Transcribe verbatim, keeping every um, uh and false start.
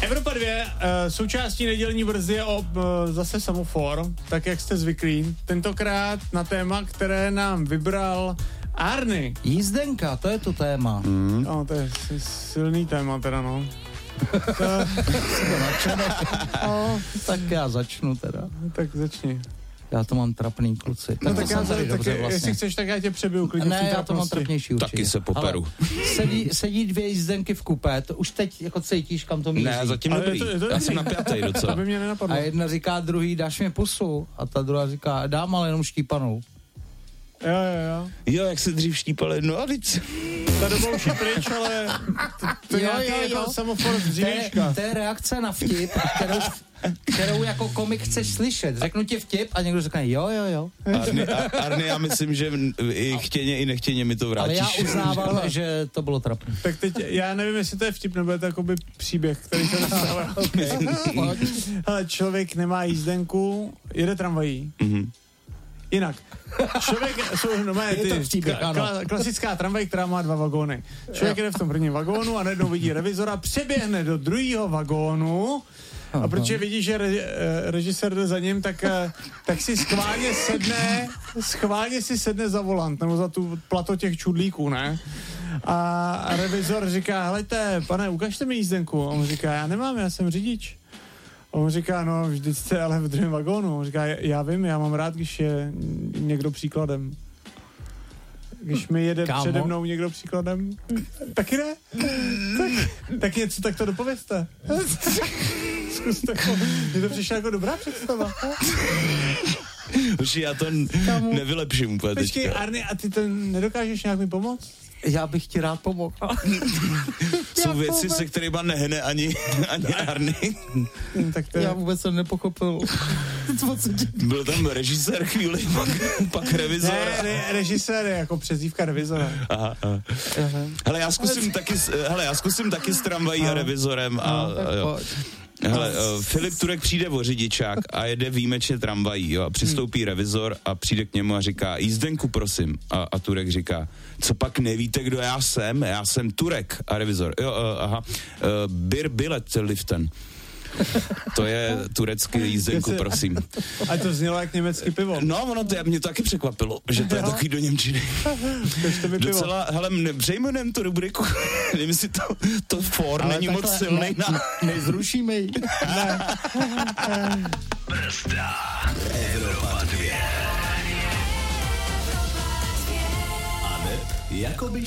Evropa dvě, uh, součástí nedělní brzy je uh, zase semafor, tak jak jste zvyklí. Tentokrát na téma, které nám vybral Arny. Jízdenka, to je to téma. Mm. No, to je silný téma teda, no. To... no, tak já začnu teda. Tak začni. Já to mám trapný, kluci. No tak, tak já, tady tak dobře, je, vlastně. Jestli chceš, tak já tě přebiju klidně. Ne, já to mám trapnější určitě. Taky se poperu. Ale sedí, sedí dvě jízdenky v kupé, to už teď jako cítíš, kam to míří. Ne, zatím dobrý. To, to já jsem napjatej docela. To by mě nenapadlo. A jedna říká druhý, dáš mi pusu. A ta druhá říká, dám, ale jenom štípanou. Jo, jo, jo. Jo, jak se dřív štípali, no a víc. Ta doba už je pryč, ale to, to jo, nějaký jo, jo. Jako semafor z dřívějška. To je reakce na vtip, kterou, kterou jako komik chceš slyšet. Řeknu ti vtip a někdo řekne jo, jo, jo. Arny, Arny, já myslím, že i chtěně, i nechtěně mi to vrátíš. Ale já uznávám, že to bylo trapné. Tak teď, já nevím, jestli to je vtip, nebo je to jakoby příběh, který se dostává. Okay. Ale člověk nemá jízdenku, jede tramvají. Mm-hmm. Jinak, člověk, jsou normálně ty, příběh, kla, klasická tramvaj, která má dva vagóny. Člověk jede v tom prvním vagónu a najednou vidí revizora, přeběhne do druhého vagónu a protože vidí, že re, režisér jde za ním, tak, tak si schválně sedne, schválně si sedne za volant, nebo za tu plato těch čudlíků, ne? A revizor říká, helejte, pane, ukažte mi jízdenku. A on říká, já nemám, já jsem řidič. A on říká, no, vždyť jste ale v druhém vagónu. On říká, já vím, já mám rád, když je někdo příkladem. Když mi jede Kámo. přede mnou někdo příkladem. Taky ne? Tak, tak něco, tak to dopovězte. Zkuste, mně to přišla jako dobrá představa. Už já to Kámo. nevylepším úplně teďka. Počkej, Arny, a ty to nedokážeš nějak mi pomoct? Já bych ti rád pomohl. Jsou věci, se kterýma nehne ani, ani Arny. Tak to je... Já vůbec jsem nepochopil. Byl tam režisér chvíli, pak, pak revizor. Ne, ne, režisér je jako přezdívka revizora. Aha, aha. Hele, já zkusím taky, hele, já zkusím taky s tramvají a revizorem. A, a, jo. Hele, uh, Filip Turek přijde o řidičák a jede výjimečně tramvají, jo, a přistoupí hmm. revizor a přijde k němu a říká, jízdenku prosím. A, a Turek říká, co pak nevíte, kdo já jsem? Já jsem Turek. A revizor, jo, uh, aha, uh, bir bilet liften. To je turecký jízdenku, prosím. A to znělo jak německý pivo. No, ono to mě to taky překvapilo, že to je takový do němčiny. Docela, hele, přejmenem to rubriku. Nevím, jestli to, to for není moc silnej. Ne, nezrušíme ji. Ne. Brzda. Evropa dvě. A ne, jakoby